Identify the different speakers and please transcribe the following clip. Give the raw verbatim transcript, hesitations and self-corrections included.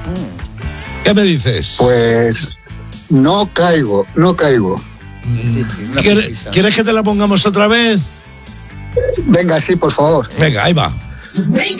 Speaker 1: ¿Qué me dices?
Speaker 2: Pues no caigo, no caigo.
Speaker 1: ¿Quieres, ¿Quieres que te la pongamos otra vez?
Speaker 2: Venga, sí, por favor.
Speaker 1: Venga, ahí va.